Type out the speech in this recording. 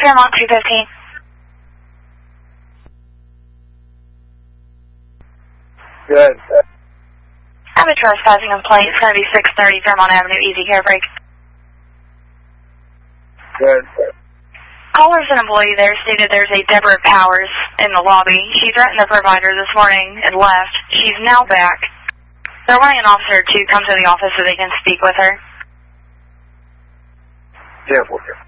Fairmont 215. Good. I have a trespassing complaint. It's going to be 630 Fairmont Avenue, easy care break. Good. Callers and employee there stated there's a Deborah Powers in the lobby. She threatened the provider this morning and left. She's now back. They're wanting an officer to come to the office so they can speak with her. Yeah,